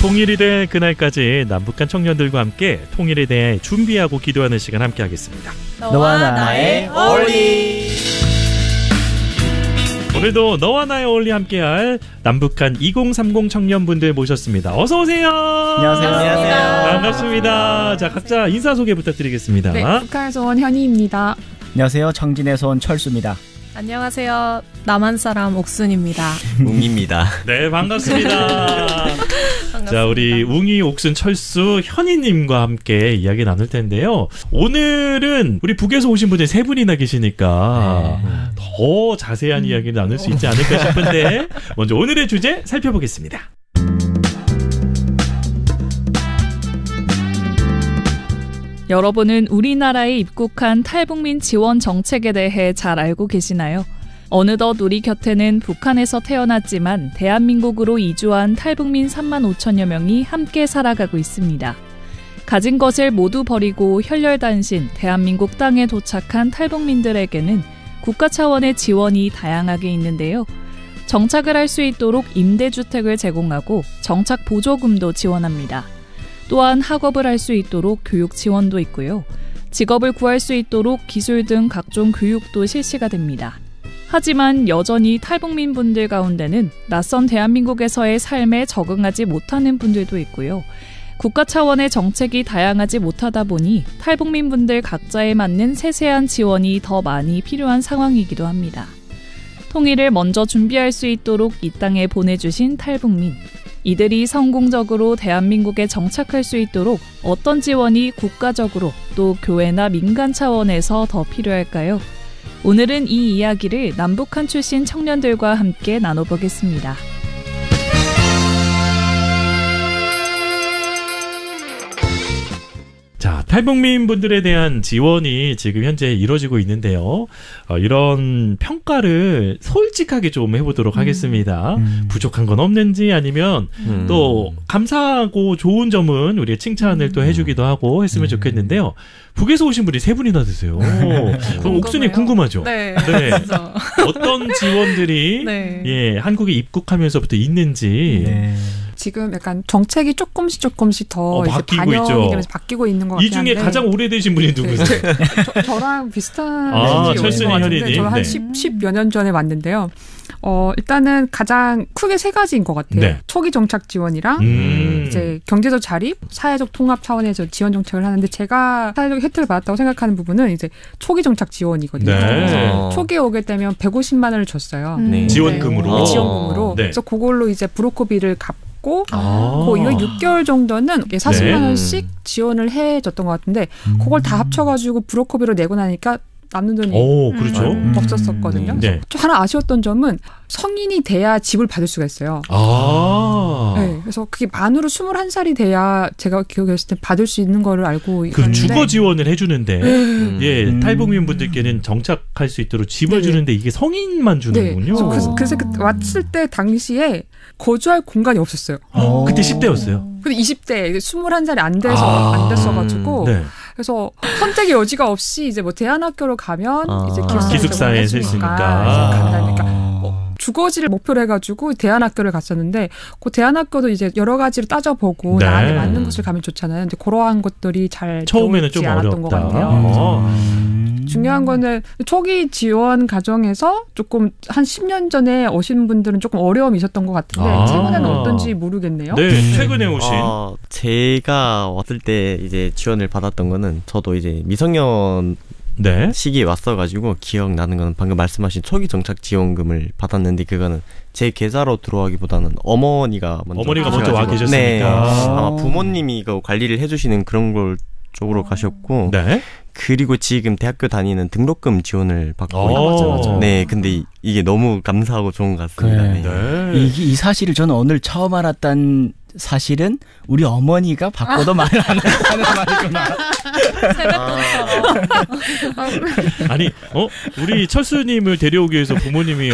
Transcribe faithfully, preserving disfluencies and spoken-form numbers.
통일이 될 그날까지 남북한 청년들과 함께 통일에 대해 준비하고 기도하는 시간 함께 하겠습니다. 너와 나의 어울리. 오늘도 너와 나의 어울리 함께할 남북한 이공삼공 청년분들 모셨습니다. 어서 오세요. 안녕하세요. 안녕하세요. 반갑습니다. 자, 각자 인사 소개 부탁드리겠습니다. 네, 북한에서 온 현희입니다. 안녕하세요. 청진에서 온 철수입니다. 안녕하세요. 남한 사람 옥순입니다. 웅입니다. 네, 반갑습니다. 반갑습니다. 자, 우리 웅이, 옥순, 철수, 현희님과 함께 이야기 나눌 텐데요. 오늘은 우리 북에서 오신 분들이 세 분이나 계시니까 네. 더 자세한 이야기를 나눌 수 있지 않을까 싶은데 먼저 오늘의 주제 살펴보겠습니다. 여러분은 우리나라에 입국한 탈북민 지원 정책에 대해 잘 알고 계시나요? 어느덧 우리 곁에는 북한에서 태어났지만 대한민국으로 이주한 탈북민 삼만 오천여 명이 함께 살아가고 있습니다. 가진 것을 모두 버리고 혈혈단신 대한민국 땅에 도착한 탈북민들에게는 국가 차원의 지원이 다양하게 있는데요. 정착을 할 수 있도록 임대주택을 제공하고 정착 보조금도 지원합니다. 또한 학업을 할 수 있도록 교육 지원도 있고요. 직업을 구할 수 있도록 기술 등 각종 교육도 실시가 됩니다. 하지만 여전히 탈북민 분들 가운데는 낯선 대한민국에서의 삶에 적응하지 못하는 분들도 있고요. 국가 차원의 정책이 다양하지 못하다 보니 탈북민 분들 각자에 맞는 세세한 지원이 더 많이 필요한 상황이기도 합니다. 통일을 먼저 준비할 수 있도록 이 땅에 보내주신 탈북민. 이들이 성공적으로 대한민국에 정착할 수 있도록 어떤 지원이 국가적으로 또 교회나 민간 차원에서 더 필요할까요? 오늘은 이 이야기를 남북한 출신 청년들과 함께 나눠보겠습니다. 자, 탈북민 분들에 대한 지원이 지금 현재 이루어지고 있는데요. 어, 이런 평가를 솔직하게 좀 해보도록 음. 하겠습니다. 음. 부족한 건 없는지 아니면 음. 또 감사하고 좋은 점은 우리가 칭찬을 음. 또 해주기도 하고 했으면 음. 좋겠는데요. 북에서 오신 분이 세 분이나 되세요. 그럼 옥순이 궁금하죠? 네. 네. 어떤 지원들이 네. 예, 한국에 입국하면서부터 있는지. 네. 지금 약간 정책이 조금씩 조금씩 더 어, 이제 바뀌고 반영이 있죠. 되면서 바뀌고 있는 것 같아요. 이 중에 가장 오래되신 분이 누구세요? 네. 저, 저랑 비슷한 아, 시기인 철순이 것 같은데 현이님. 저는 한 네. 십여 년 전에 왔는데요. 어, 일단은 가장 크게 세 가지인 것 같아요. 네. 초기 정착 지원이랑 음. 이제 경제적 자립, 사회적 통합 차원에서 지원 정책을 하는데 제가 사회적 혜택을 받았다고 생각하는 부분은 이제 초기 정착 지원이거든요. 네. 그래서 초기에 오게 되면 백오십만 원을 줬어요. 네. 지원금으로. 네, 지원금으로. 네. 그래서 그걸로 이제 브로커비를 갚고 아. 그 이후 육 개월 정도는 사십만 네. 원씩 지원을 해줬던 것 같은데 음. 그걸 다 합쳐가지고 브로커비로 내고 나니까 남는 돈이 오, 그렇죠. 음. 없었었거든요. 네. 좀 하나 아쉬웠던 점은 성인이 돼야 집을 받을 수가 있어요. 아. 네, 그래서 그게 만으로 스물한 살이 돼야 제가 기억했을 때 받을 수 있는 거를 알고 그 있었는데 주거 지원을 해주는데 음. 예 음. 탈북민 분들께는 정착할 수 있도록 집을 네. 주는데 이게 성인만 주는군요. 네. 그래서, 그래서 그 왔을 때 당시에 거주할 공간이 없었어요. 어, 그때 십 대였어요. 근데 이십 대 스물한 살이 안 돼서 아. 안 됐어가지고 네. 그래서 선택의 여지가 없이 이제 뭐 대안학교로 가면 아. 이제 기숙사에 기숙사에 해주니까 있으니까. 이제 간다니까 뭐 주거지를 목표로 해가지고 대안학교를 갔었는데 그 대안학교도 이제 여러 가지로 따져보고 네. 나한테 맞는 곳을 가면 좋잖아요. 근데 그러한 것들이 잘 처음에는 되어있지 좀 않았던 것 어렵다. 같아요. 어. 중요한 거는 초기 지원 과정에서 조금 한 십 년 전에 오신 분들은 조금 어려움이 있었던 것 같은데 아. 최근에는 어떤지 모르겠네요. 네, 최근에 오신. 어, 제가 왔을 때 이제 지원을 받았던 거는 저도 이제 미성년 네. 시기에 왔어가지고 기억나는 건 방금 말씀하신 초기 정착 지원금을 받았는데 그거는 제 계좌로 들어가기보다는 어머니가 먼저 어머니가 먼저 와 가셔가지고. 계셨으니까. 네, 아. 아마 부모님이 그 관리를 해주시는 그런 걸 쪽으로 가셨고 네. 그리고 지금 대학교 다니는 등록금 지원을 받고 어. 있죠. 맞아, 맞아. 네, 근데 이, 이게 너무 감사하고 좋은 것 같습니다. 그래. 네. 네. 이, 이 사실을 저는 오늘 처음 알았던 사실은 우리 어머니가 바꿔도 말을 안 한다는 말이구나. 세뱃돈처럼. 아니, 어? 우리 철수님을 데려오기 위해서 부모님이